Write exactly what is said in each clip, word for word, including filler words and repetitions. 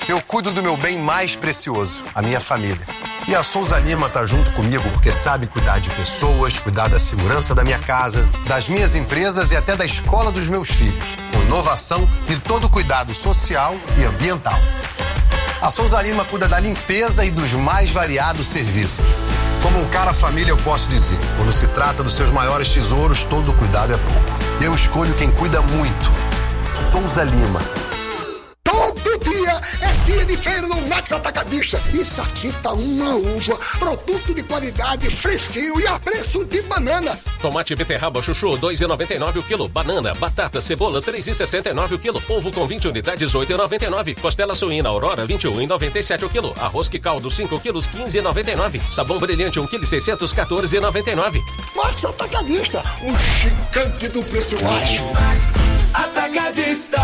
Eu cuido do meu bem mais precioso, a minha família. E a Souza Lima tá junto comigo porque sabe cuidar de pessoas, cuidar da segurança da minha casa, das minhas empresas e até da escola dos meus filhos, com inovação e todo cuidado social e ambiental. A Souza Lima cuida da limpeza e dos mais variados serviços. Como um cara família, eu posso dizer, quando se trata dos seus maiores tesouros, todo cuidado é pouco. Eu escolho quem cuida muito. Souza Lima. Todo dia é dia de feira no Max Atacadista. Isso aqui tá uma uva, produto de qualidade, fresquinho e a preço de banana. Tomate beterraba chuchu, dois reais e noventa e nove centavos o quilo. Banana, batata, cebola, três reais e sessenta e nove centavos o quilo. Ovo com vinte unidades, oito reais e noventa e nove centavos. Costela suína Aurora, vinte e um reais e noventa e sete centavos o quilo. Arroz que caldo, cinco quilos, quinze reais e noventa e nove centavos. Sabão brilhante, um quilo e seiscentos, quatorze reais e noventa e nove centavos. Max Atacadista, um gigante do preço baixo. Max Atacadista.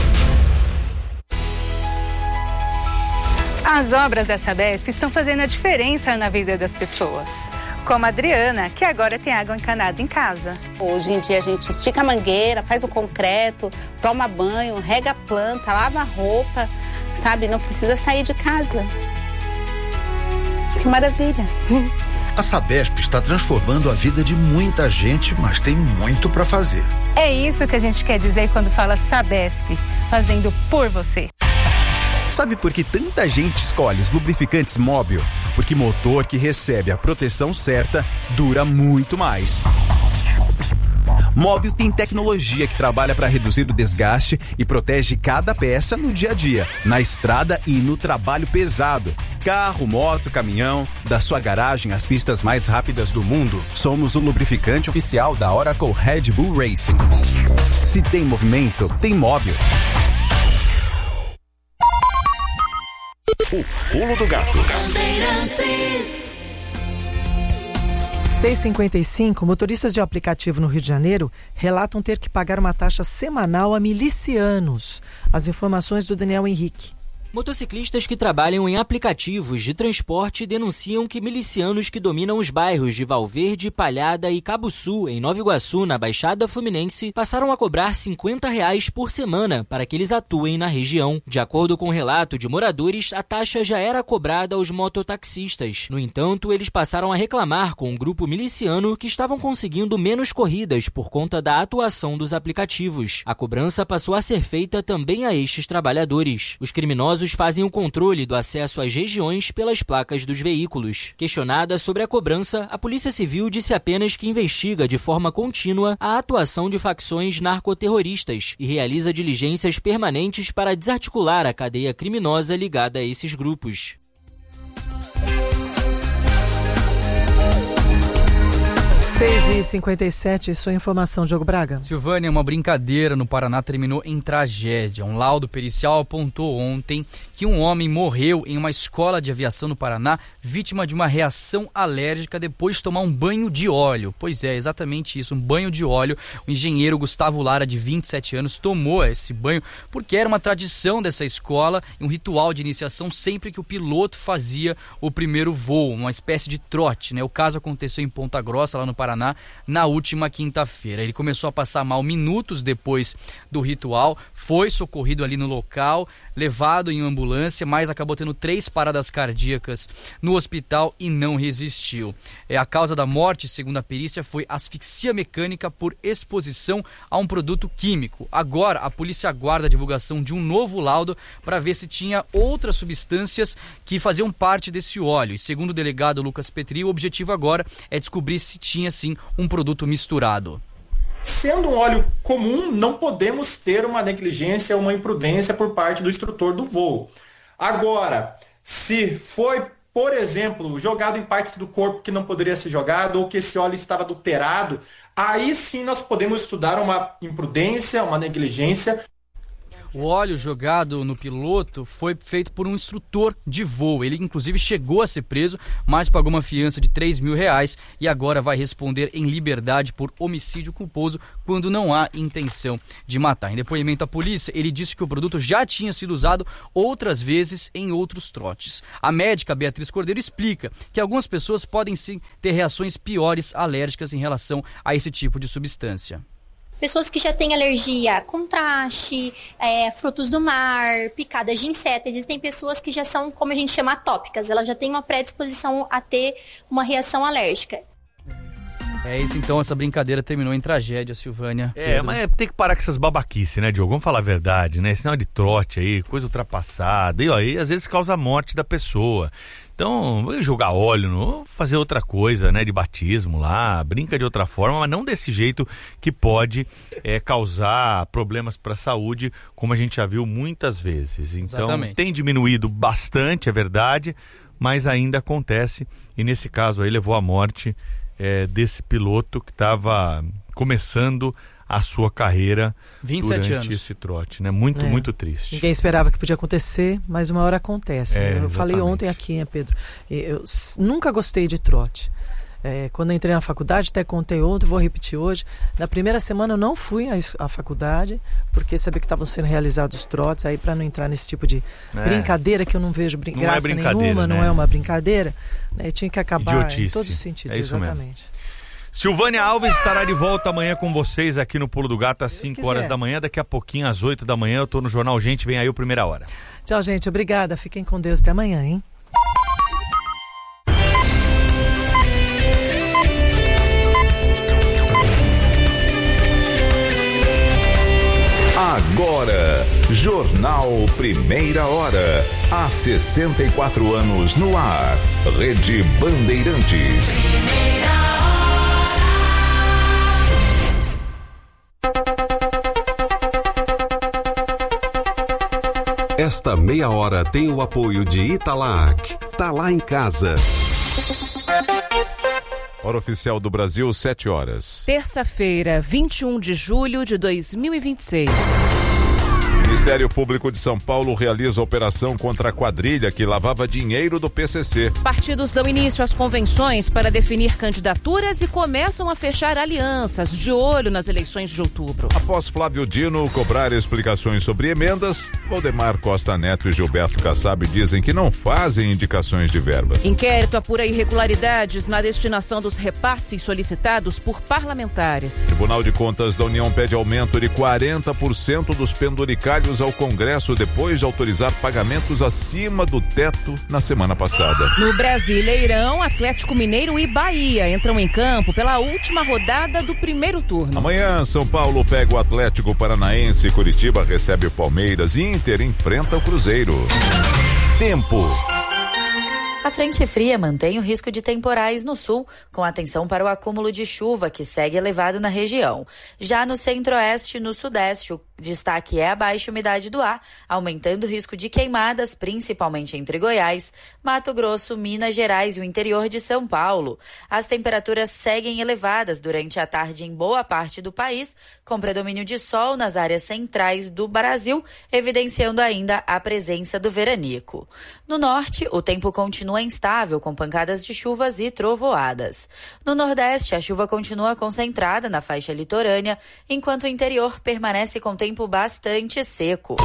As obras da Sabesp estão fazendo a diferença na vida das pessoas. Como a Adriana, que agora tem água encanada em casa. Hoje em dia a gente estica a mangueira, faz o concreto, toma banho, rega a planta, lava a roupa, sabe? Não precisa sair de casa. Que maravilha! A Sabesp está transformando a vida de muita gente, mas tem muito para fazer. É isso que a gente quer dizer quando fala Sabesp, fazendo por você. Sabe por que tanta gente escolhe os lubrificantes Móbil? Porque motor que recebe a proteção certa dura muito mais. Móbil tem tecnologia que trabalha para reduzir o desgaste e protege cada peça no dia a dia, na estrada e no trabalho pesado. Carro, moto, caminhão, da sua garagem às pistas mais rápidas do mundo, somos o lubrificante oficial da Oracle Red Bull Racing. Se tem movimento, tem Móbil. O pulo do gato. seis e cinquenta e cinco, motoristas de aplicativo no Rio de Janeiro relatam ter que pagar uma taxa semanal a milicianos. As informações do Daniel Henrique. Motociclistas que trabalham em aplicativos de transporte denunciam que milicianos que dominam os bairros de Valverde, Palhada e Cabo Sul, em Nova Iguaçu, na Baixada Fluminense, passaram a cobrar cinquenta reais por semana para que eles atuem na região. De acordo com o relato de moradores, a taxa já era cobrada aos mototaxistas. No entanto, eles passaram a reclamar com um grupo miliciano que estavam conseguindo menos corridas por conta da atuação dos aplicativos. A cobrança passou a ser feita também a estes trabalhadores. Os criminosos fazem o controle do acesso às regiões pelas placas dos veículos. Questionada sobre a cobrança, a Polícia Civil disse apenas que investiga de forma contínua a atuação de facções narcoterroristas e realiza diligências permanentes para desarticular a cadeia criminosa ligada a esses grupos. seis e cinquenta e sete, sua informação, Diogo Braga. Silvânia, uma brincadeira no Paraná terminou em tragédia. Um laudo pericial apontou ontem que um homem morreu em uma escola de aviação no Paraná, vítima de uma reação alérgica depois de tomar um banho de óleo. Pois é, exatamente isso, um banho de óleo. O engenheiro Gustavo Lara, de vinte e sete anos, tomou esse banho porque era uma tradição dessa escola, um ritual de iniciação sempre que o piloto fazia o primeiro voo, uma espécie de trote, né? O caso aconteceu em Ponta Grossa, lá no Paraná, na última quinta-feira. Ele começou a passar mal minutos depois do ritual, foi socorrido ali no local, levado em ambulância, mas acabou tendo três paradas cardíacas no hospital e não resistiu. É, a causa da morte, segundo a perícia, foi asfixia mecânica por exposição a um produto químico. Agora, a polícia aguarda a divulgação de um novo laudo para ver se tinha outras substâncias que faziam parte desse óleo. E segundo o delegado Lucas Petri, o objetivo agora é descobrir se tinha, sim, um produto misturado. Sendo um óleo comum, não podemos ter uma negligência ou uma imprudência por parte do instrutor do voo. Agora, se foi, por exemplo, jogado em partes do corpo que não poderia ser jogado ou que esse óleo estava adulterado, aí sim nós podemos estudar uma imprudência, uma negligência. O óleo jogado no piloto foi feito por um instrutor de voo. Ele, inclusive, chegou a ser preso, mas pagou uma fiança de três mil reais e agora vai responder em liberdade por homicídio culposo quando não há intenção de matar. Em depoimento à polícia, ele disse que o produto já tinha sido usado outras vezes em outros trotes. A médica Beatriz Cordeiro explica que algumas pessoas podem sim ter reações piores alérgicas em relação a esse tipo de substância. Pessoas que já têm alergia a contraste, é, frutos do mar, picadas de inseto. Existem pessoas que já são, como a gente chama, atópicas. Elas já têm uma predisposição a ter uma reação alérgica. É isso, então, essa brincadeira terminou em tragédia, Silvânia. É, Pedro. mas tem que parar com essas babaquices, né, Diogo? Vamos falar a verdade, né? Esse negócio de trote aí, coisa ultrapassada. E aí, às vezes, causa a morte da pessoa. Então, vou jogar óleo, não fazer outra coisa, né, de batismo lá, brinca de outra forma, mas não desse jeito que pode é, causar problemas para a saúde, como a gente já viu muitas vezes. Então, Exatamente. Tem diminuído bastante, é verdade, mas ainda acontece. E nesse caso aí levou à morte é, desse piloto que estava começando a sua carreira vinte e sete durante anos. Esse trote, né? Muito, é. muito triste. Ninguém esperava que podia acontecer, mas uma hora acontece. É, né? Eu exatamente. falei ontem aqui, né, Pedro? Eu nunca gostei de trote. É, quando eu entrei na faculdade, até contei ontem, vou repetir hoje. Na primeira semana eu não fui à, à faculdade, porque sabia que estavam sendo realizados os trotes, aí para não entrar nesse tipo de é. brincadeira que eu não vejo brin- não graça é nenhuma, né? não é uma brincadeira, né? Tinha que acabar Idiotice. Em todos os sentidos, é isso exatamente. Mesmo. Silvânia Alves estará de volta amanhã com vocês aqui no Pulo do Gato às cinco horas da manhã. Daqui a pouquinho, às oito da manhã, eu tô no Jornal Gente. Vem aí o Primeira Hora. Tchau, gente. Obrigada. Fiquem com Deus. Até amanhã, hein? Agora, Jornal Primeira Hora. Há sessenta e quatro anos no ar. Rede Bandeirantes. Esta meia hora tem o apoio de Italac. Tá lá em casa. Hora oficial do Brasil, sete horas. Terça-feira, vinte e um de julho de dois mil e vinte e seis. O Ministério Público de São Paulo realiza operação contra a quadrilha que lavava dinheiro do P C C. Partidos dão início às convenções para definir candidaturas e começam a fechar alianças de olho nas eleições de outubro. Após Flávio Dino cobrar explicações sobre emendas, Valdemar Costa Neto e Gilberto Kassab dizem que não fazem indicações de verbas. Inquérito apura irregularidades na destinação dos repasses solicitados por parlamentares. Tribunal de Contas da União pede aumento de quarenta por cento dos penduricários ao Congresso depois de autorizar pagamentos acima do teto na semana passada. No Brasileirão, Atlético Mineiro e Bahia entram em campo pela última rodada do primeiro turno. Amanhã, São Paulo pega o Atlético Paranaense, Curitiba recebe o Palmeiras e Inter enfrenta o Cruzeiro. Tempo. A frente fria mantém o risco de temporais no sul, com atenção para o acúmulo de chuva, que segue elevado na região. Já no centro-oeste e no sudeste, o destaque é a baixa umidade do ar, aumentando o risco de queimadas, principalmente entre Goiás, Mato Grosso, Minas Gerais e o interior de São Paulo. As temperaturas seguem elevadas durante a tarde em boa parte do país, com predomínio de sol nas áreas centrais do Brasil, evidenciando ainda a presença do veranico. No norte, o tempo continua instável, com pancadas de chuvas e trovoadas. No Nordeste, a chuva continua concentrada na faixa litorânea, enquanto o interior permanece com tempo bastante seco.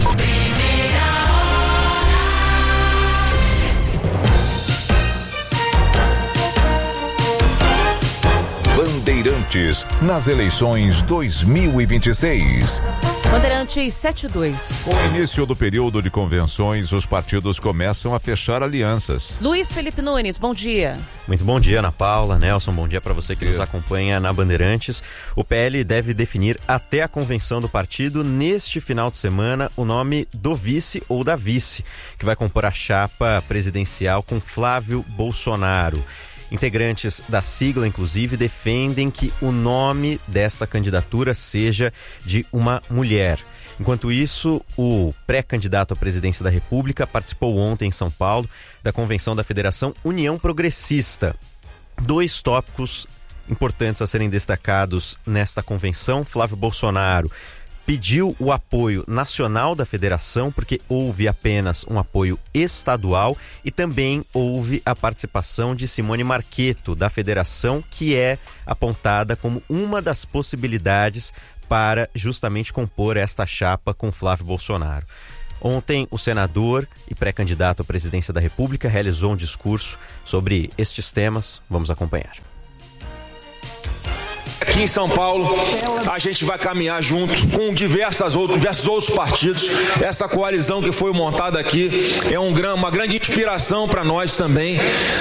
Bandeirantes nas eleições dois mil e vinte e seis. Bandeirantes sete dois. Com o início do período de convenções, os partidos começam a fechar alianças. Luiz Felipe Nunes, bom dia. Muito bom dia, Ana Paula, Nelson, bom dia para você que nos acompanha na Bandeirantes. O P L deve definir até a convenção do partido neste final de semana o nome do vice ou da vice, que vai compor a chapa presidencial com Flávio Bolsonaro. Integrantes da sigla, inclusive, defendem que o nome desta candidatura seja de uma mulher. Enquanto isso, o pré-candidato à presidência da República participou ontem em São Paulo da convenção da Federação União Progressista. Dois tópicos importantes a serem destacados nesta convenção. Flávio Bolsonaro pediu o apoio nacional da federação, porque houve apenas um apoio estadual, e também houve a participação de Simone Marchetto, da federação, que é apontada como uma das possibilidades para justamente compor esta chapa com Flávio Bolsonaro. Ontem, o senador e pré-candidato à presidência da República realizou um discurso sobre estes temas. Vamos acompanhar. Aqui em São Paulo, a gente vai caminhar junto com diversas outros, diversos outros partidos. Essa coalizão que foi montada aqui é um, uma grande inspiração para nós também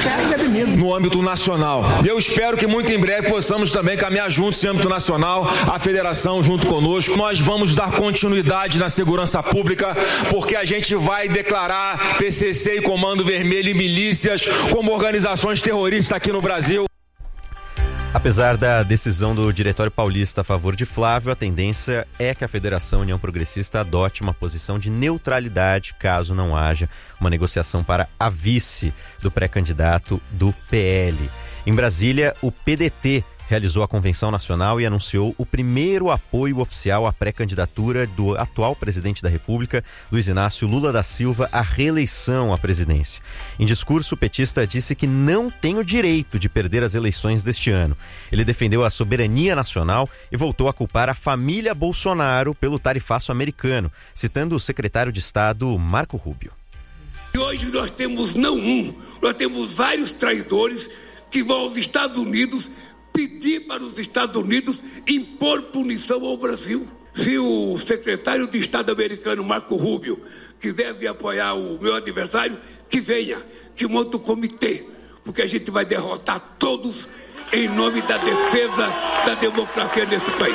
no âmbito nacional. E eu espero que muito em breve possamos também caminhar juntos no âmbito nacional, a federação junto conosco. Nós vamos dar continuidade na segurança pública, porque a gente vai declarar P C C e Comando Vermelho e milícias como organizações terroristas aqui no Brasil. Apesar da decisão do Diretório Paulista a favor de Flávio, a tendência é que a Federação União Progressista adote uma posição de neutralidade caso não haja uma negociação para a vice do pré-candidato do P L. Em Brasília, o P D T realizou a convenção nacional e anunciou o primeiro apoio oficial à pré-candidatura do atual presidente da República, Luiz Inácio Lula da Silva, à reeleição à presidência. Em discurso, o petista disse que não tem o direito de perder as eleições deste ano. Ele defendeu a soberania nacional e voltou a culpar a família Bolsonaro pelo tarifaço americano, citando o secretário de Estado, Marco Rubio. E hoje nós temos não um, nós temos vários traidores que vão aos Estados Unidos pedir para os Estados Unidos impor punição ao Brasil. Se o secretário de Estado americano, Marco Rubio, quiser vir apoiar o meu adversário, que venha, que monte o comitê, porque a gente vai derrotar todos em nome da defesa da democracia nesse país.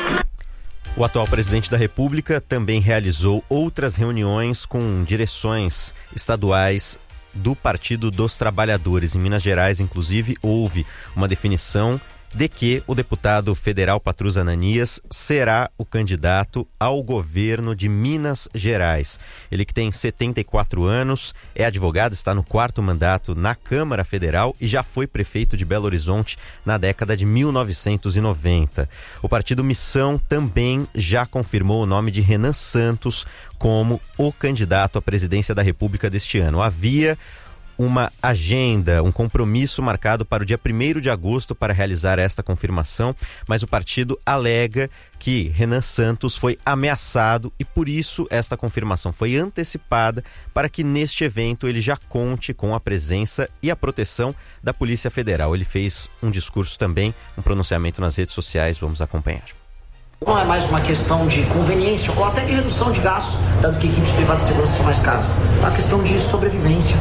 O atual presidente da República também realizou outras reuniões com direções estaduais do Partido dos Trabalhadores. Em Minas Gerais, inclusive, houve uma definição de que o deputado federal Patrus Ananias será o candidato ao governo de Minas Gerais. Ele que tem setenta e quatro anos, é advogado, está no quarto mandato na Câmara Federal e já foi prefeito de Belo Horizonte na década de mil novecentos e noventa. O partido Missão também já confirmou o nome de Renan Santos como o candidato à presidência da República deste ano. Havia uma agenda, um compromisso marcado para o dia primeiro de agosto para realizar esta confirmação, mas o partido alega que Renan Santos foi ameaçado e por isso esta confirmação foi antecipada para que neste evento ele já conte com a presença e a proteção da Polícia Federal. Ele fez um discurso também, um pronunciamento nas redes sociais, vamos acompanhar. Não é mais uma questão de conveniência ou até de redução de gastos, dado que equipes privadas de segurança são mais caras. É uma questão de sobrevivência.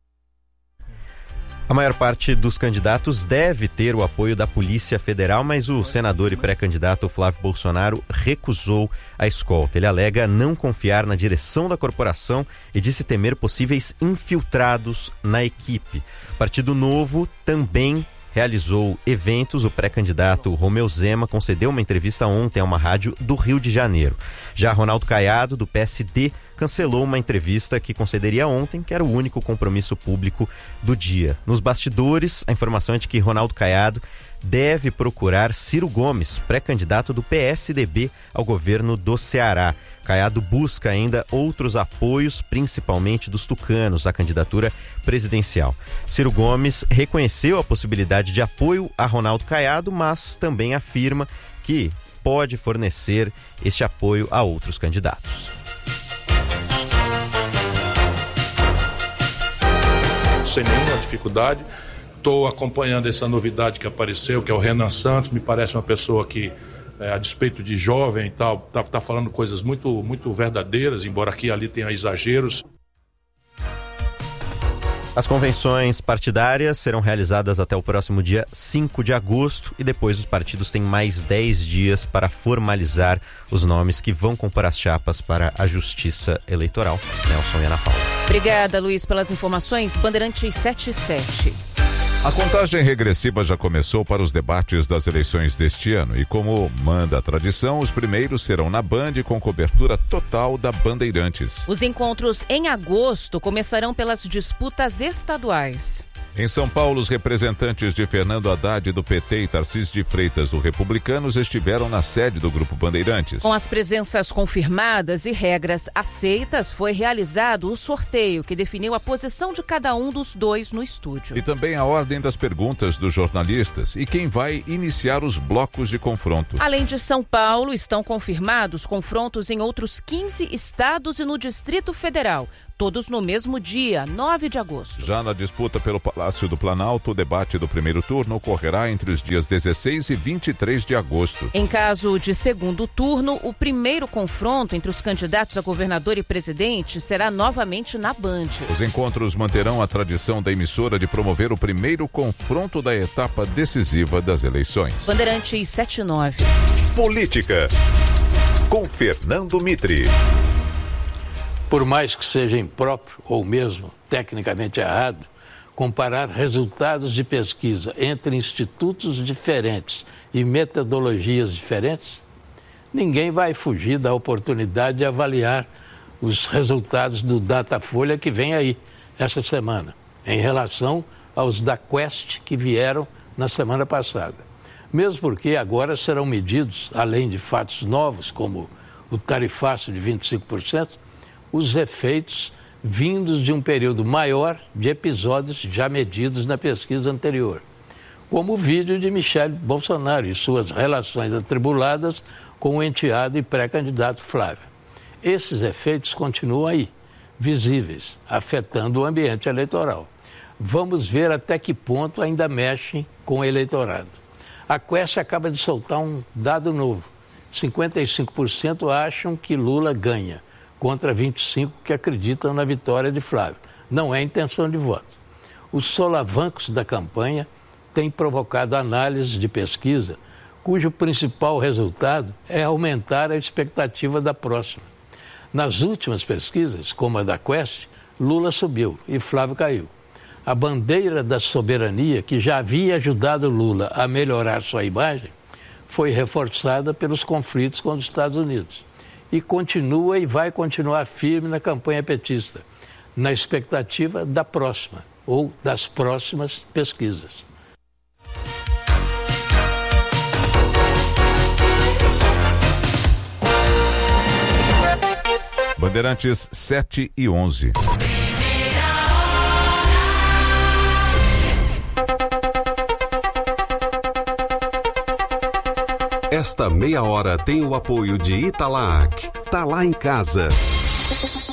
A maior parte dos candidatos deve ter o apoio da Polícia Federal, mas o senador e pré-candidato Flávio Bolsonaro recusou a escolta. Ele alega não confiar na direção da corporação e disse temer possíveis infiltrados na equipe. O Partido Novo também realizou eventos. O pré-candidato Romeu Zema concedeu uma entrevista ontem a uma rádio do Rio de Janeiro. Já Ronaldo Caiado, do P S D, cancelou uma entrevista que concederia ontem, que era o único compromisso público do dia. Nos bastidores, a informação é de que Ronaldo Caiado deve procurar Ciro Gomes, pré-candidato do P S D B ao governo do Ceará. Caiado busca ainda outros apoios, principalmente dos tucanos, à candidatura presidencial. Ciro Gomes reconheceu a possibilidade de apoio a Ronaldo Caiado, mas também afirma que pode fornecer este apoio a outros candidatos. Sem nenhuma dificuldade, estou acompanhando essa novidade que apareceu, que é o Renan Santos. Me parece uma pessoa que, é, a despeito de jovem e tal, está tá falando coisas muito, muito verdadeiras, embora aqui e ali tenha exageros. As convenções partidárias serão realizadas até o próximo dia cinco de agosto e depois os partidos têm mais dez dias para formalizar os nomes que vão compor as chapas para a Justiça Eleitoral. Nelson e Ana Paula. Obrigada, Luiz, pelas informações. Bandeirantes setenta e sete. A contagem regressiva já começou para os debates das eleições deste ano e, como manda a tradição, os primeiros serão na Band com cobertura total da Bandeirantes. Os encontros em agosto começarão pelas disputas estaduais. Em São Paulo, os representantes de Fernando Haddad do P T e Tarcísio de Freitas do Republicanos estiveram na sede do Grupo Bandeirantes. Com as presenças confirmadas e regras aceitas, foi realizado o sorteio que definiu a posição de cada um dos dois no estúdio. E também a ordem das perguntas dos jornalistas e quem vai iniciar os blocos de confronto. Além de São Paulo, estão confirmados confrontos em outros quinze estados e no Distrito Federal. todos no mesmo dia, nove de agosto. Já na disputa pelo Palácio do Planalto, o debate do primeiro turno ocorrerá entre os dias dezesseis e vinte e três de agosto. Em caso de segundo turno, o primeiro confronto entre os candidatos a governador e presidente será novamente na Band. Os encontros manterão a tradição da emissora de promover o primeiro confronto da etapa decisiva das eleições. Bandeirantes setenta e nove. Política, com Fernando Mitre. Por mais que seja impróprio ou mesmo tecnicamente errado, comparar resultados de pesquisa entre institutos diferentes e metodologias diferentes, ninguém vai fugir da oportunidade de avaliar os resultados do Datafolha que vem aí essa semana, em relação aos da Quest que vieram na semana passada. Mesmo porque agora serão medidos, além de fatos novos, como o tarifaço de vinte e cinco por cento, os efeitos vindos de um período maior de episódios já medidos na pesquisa anterior, como o vídeo de Michele Bolsonaro e suas relações atribuladas com o enteado e pré-candidato Flávio. Esses efeitos continuam aí, visíveis, afetando o ambiente eleitoral. Vamos ver até que ponto ainda mexem com o eleitorado. A Quest acaba de soltar um dado novo. cinquenta e cinco por cento acham que Lula ganha, contra vinte e cinco por cento que acreditam na vitória de Flávio. Não é intenção de voto. Os solavancos da campanha têm provocado análises de pesquisa cujo principal resultado é aumentar a expectativa da próxima. Nas últimas pesquisas, como a da Quest, Lula subiu e Flávio caiu. A bandeira da soberania, que já havia ajudado Lula a melhorar sua imagem, foi reforçada pelos conflitos com os Estados Unidos. E continua e vai continuar firme na campanha petista, na expectativa da próxima ou das próximas pesquisas. Bandeirantes sete e onze. Esta meia hora tem o apoio de Italac. Tá lá em casa.